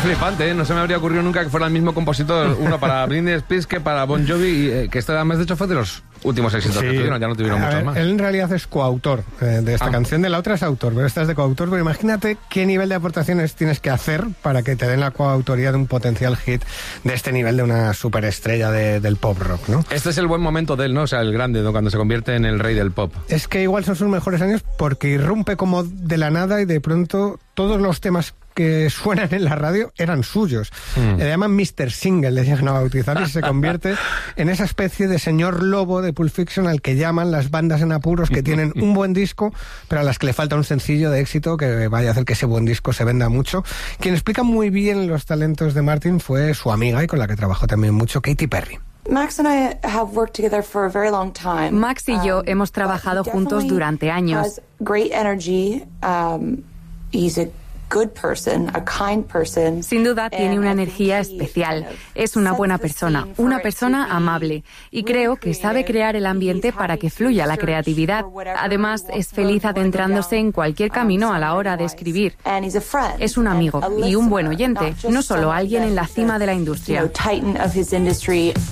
flipante, ¿eh? No se me habría ocurrido nunca que fuera el mismo compositor, uno para Britney Spears que para Bon Jovi, que este además de hecho fue de los últimos éxitos que tuvieron, ya no tuvieron muchos más. Él en realidad es coautor de esta canción, de la otra es autor, pero esta es de coautor, pero imagínate qué nivel de aportaciones tienes que hacer para que te den la coautoría de un potencial hit de este nivel de una superestrella del pop rock, ¿no? Este es el buen momento de él, ¿no? O sea, el grande, ¿no? Cuando se convierte en el rey del pop. Es que igual son sus mejores años porque irrumpe como de la nada y de pronto todos los temas que suenan en la radio eran suyos. Le llaman Mr. Single, le llegan a bautizar, y se convierte en esa especie de señor lobo de Pulp Fiction al que llaman las bandas en apuros que tienen un buen disco, pero a las que le falta un sencillo de éxito que vaya a hacer que ese buen disco se venda mucho. Quien explica muy bien los talentos de Martin fue su amiga y con la que trabajó también mucho, Katy Perry. Max y yo hemos trabajado juntos durante años. Sin duda tiene una energía especial. Es una buena persona, una persona amable. Y creo que sabe crear el ambiente para que fluya la creatividad. Además, es feliz adentrándose en cualquier camino a la hora de escribir. Es un amigo y un buen oyente, no solo alguien en la cima de la industria.